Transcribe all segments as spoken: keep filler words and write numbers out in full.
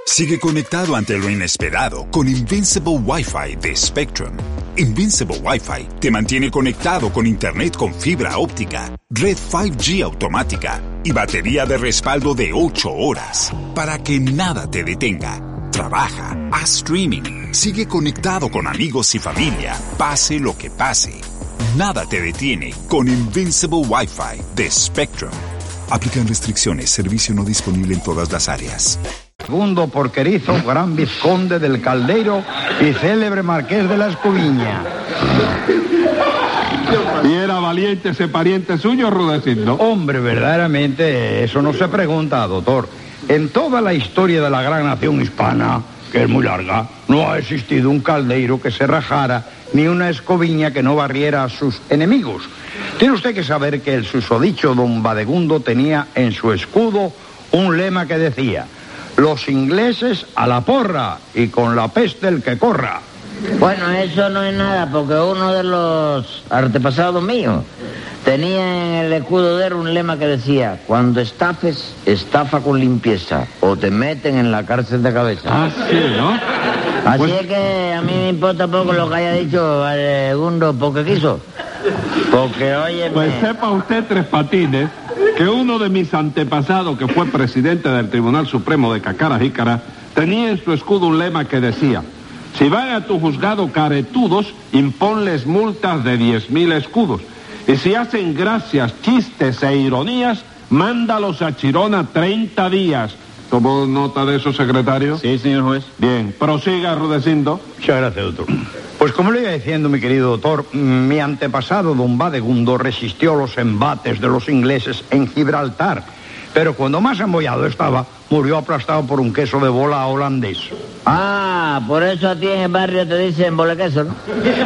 Sigue conectado ante lo inesperado con Invincible Wi-Fi de Spectrum. Invincible Wi-Fi te mantiene conectado con internet con fibra óptica, red cinco G automática y batería de respaldo de ocho horas para que nada te detenga. Trabaja, haz streaming, sigue conectado con amigos y familia, pase lo que pase. Nada te detiene con Invincible Wi-Fi de Spectrum. Aplican restricciones, servicio no disponible en todas las áreas. Segundo Porquerizo, gran vizconde del Caldeiro y célebre marqués de la Escoviña. ¿Y era valiente ese pariente suyo, Rudecindo? Hombre, verdaderamente, eso no se pregunta, doctor. En toda la historia de la gran nación hispana, que es muy larga, no ha existido un Caldeiro que se rajara, ni una Escoviña que no barriera a sus enemigos. Tiene usted que saber que el susodicho don Badegundo tenía en su escudo un lema que decía: los ingleses a la porra y con la peste el que corra. Bueno, eso no es nada, porque uno de los antepasados míos tenía en el escudo de él un lema que decía: cuando estafes, estafa con limpieza, o te meten en la cárcel de cabeza. Ah, sí, ¿no? Así Pues... es que a mí me importa poco lo que haya dicho Segundo porque quiso. Porque, oye... Pues sepa usted, Tres Patines, que uno de mis antepasados, que fue presidente del Tribunal Supremo de Cacara Jícara, tenía en su escudo un lema que decía: si van a tu juzgado caretudos, imponles multas de diez mil escudos. Y si hacen gracias, chistes e ironías, mándalos a Chirona treinta días. ¿Tomó nota de eso, secretario? Sí, señor juez. Bien, prosiga, Rudecindo. Muchas gracias, doctor. Pues como le iba diciendo, mi querido doctor, mi antepasado don Badegundo resistió los embates de los ingleses en Gibraltar, pero cuando más embollado estaba, murió aplastado por un queso de bola holandés. Ah, por eso a ti en el barrio te dicen bolequeso, ¿no?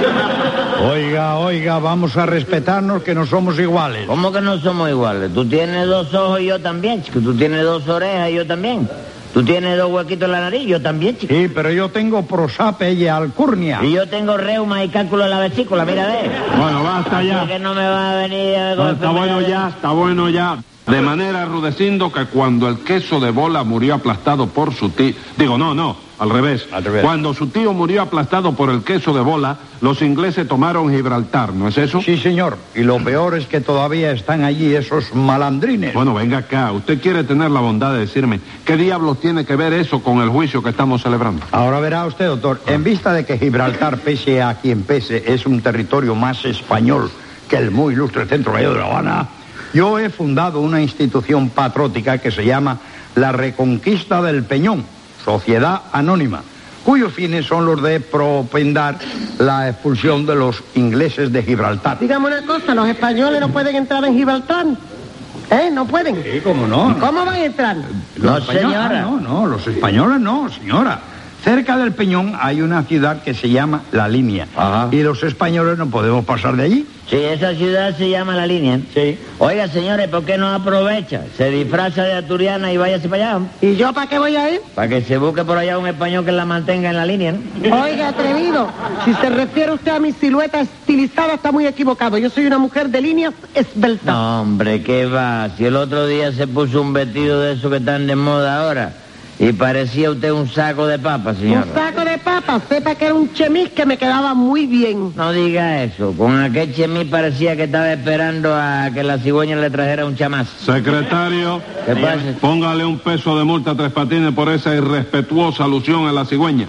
Oiga, oiga, vamos a respetarnos, que no somos iguales. ¿Cómo que no somos iguales? Tú tienes dos ojos y yo también, chico. Tú tienes dos orejas y yo también. Tú tienes dos huequitos en la nariz, yo también, chico. Sí, pero yo tengo prosape y alcurnia. Y yo tengo reuma y cálculo en la vesícula, mira, ve. Bueno, basta ya. Así que no me va a venir a... No, está bueno ya, está bueno ya. De manera, Rudecindo, que cuando el queso de bola murió aplastado por su tío... Digo, no, no, al revés. Al revés. Cuando su tío murió aplastado por el queso de bola, los ingleses tomaron Gibraltar, ¿no es eso? Sí, señor. Y lo peor es que todavía están allí esos malandrines. Bueno, venga acá. Usted quiere tener la bondad de decirme qué diablos tiene que ver eso con el juicio que estamos celebrando. Ahora verá usted, doctor, en vista de que Gibraltar, pese a quien pese, es un territorio más español que el muy ilustre Centro Mayor de La Habana, yo he fundado una institución patriótica que se llama la Reconquista del Peñón, Sociedad Anónima, cuyos fines son los de propendar la expulsión de los ingleses de Gibraltar. Dígame una cosa, los españoles no pueden entrar en Gibraltar, ¿eh? ¿No pueden? Sí, ¿cómo no? ¿Cómo van a entrar? No, Los españoles- señora. No, no, los españoles no, señora. Cerca del Peñón hay una ciudad que se llama La Línea. Ajá. Y los españoles no podemos pasar de allí. Sí, esa ciudad se llama La Línea. Sí. Oiga, señores, ¿por qué no aprovecha? Se disfraza de asturiana y váyase para allá. ¿Y yo para qué voy a ir? Para que se busque por allá un español que la mantenga en la línea, ¿no? Oiga, atrevido, si se refiere usted a mi silueta estilizada, está muy equivocado. Yo soy una mujer de líneas esbeltas. No, hombre, ¿qué va? Si el otro día se puso un vestido de esos que están de moda ahora y parecía usted un saco de papas, señor. Un saco de papas, sepa que era un chemis que me quedaba muy bien. No diga eso. Con aquel chemis parecía que estaba esperando a que la cigüeña le trajera un chamazo. Secretario, ¿Qué pasa? póngale un peso de multa a Tres Patines por esa irrespetuosa alusión a la cigüeña.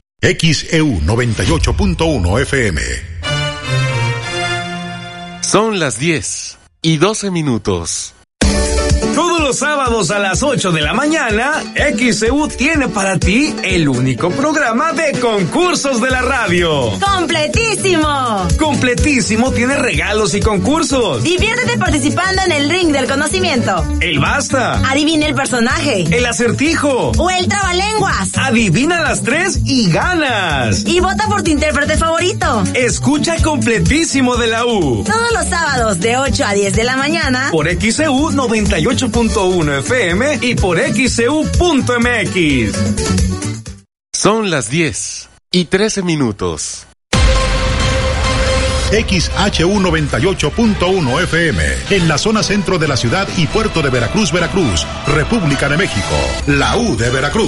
X E U noventa y ocho punto uno F M. Son las diez y doce minutos. Todos los sábados a las ocho de la mañana, X E U tiene para ti el único programa de concursos de la radio. ¡Completísimo! Completísimo tiene regalos y concursos. Diviértete participando en el ring del conocimiento. El basta. Adivina el personaje. El acertijo. O el trabalenguas. Adivina las tres y ganas. Y vota por tu intérprete favorito. Escucha Completísimo de la U. Todos los sábados de ocho a diez de la mañana. Por X E U noventa y ocho punto uno F M y por X E U punto M X. Son las diez y trece minutos. X H U noventa y ocho punto uno F M, en la zona centro de la ciudad y puerto de Veracruz, Veracruz, República de México. La U de Veracruz.